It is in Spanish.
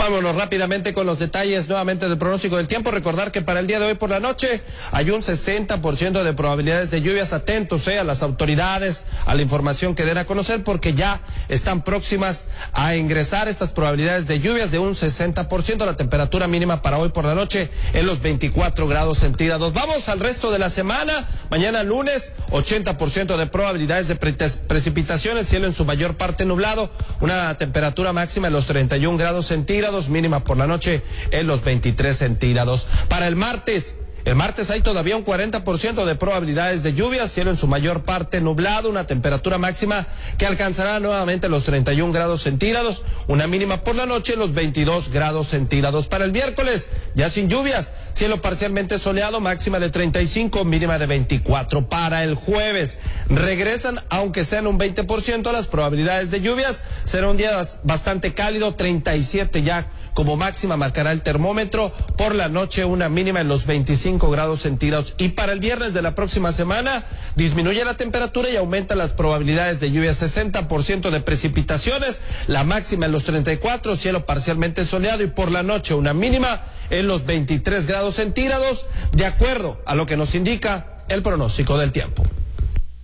Vámonos rápidamente con los detalles nuevamente del pronóstico del tiempo. Recordar que para el día de hoy por la noche hay un 60% de probabilidades de lluvias. Atentos a las autoridades, a la información que den a conocer, porque ya están próximas a ingresar estas probabilidades de lluvias de un 60%. La temperatura mínima para hoy por la noche en los 24 grados centígrados. Vamos al resto de la semana. Mañana lunes, 80% de probabilidades de precipitaciones, cielo en su mayor parte nublado, una temperatura máxima en los 31 grados centígrados, mínima por la noche en los 23 centígrados. Para el martes hay todavía un 40% de probabilidades de lluvia, cielo en su mayor parte nublado, una temperatura máxima que alcanzará nuevamente los 31 grados centígrados, una mínima por la noche en los 22 grados centígrados. Para el miércoles, ya sin lluvias, cielo parcialmente soleado, máxima de 35, mínima de 24. Para el jueves, regresan, aunque sean un 20%, las probabilidades de lluvias. Será un día bastante cálido, 37 ya como máxima marcará el termómetro. Por la noche, una mínima en los 25 grados centígrados. Y para el viernes de la próxima semana disminuye la temperatura y aumenta las probabilidades de lluvia, 60% de precipitaciones, la máxima en los 34, cielo parcialmente soleado, y por la noche una mínima en los 23 grados centígrados, de acuerdo a lo que nos indica el pronóstico del tiempo.